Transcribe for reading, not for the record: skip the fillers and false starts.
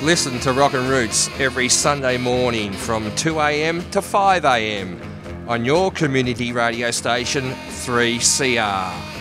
Listen to Rock and Roots every Sunday morning from 2 a.m. to 5 a.m. on your community radio station 3CR.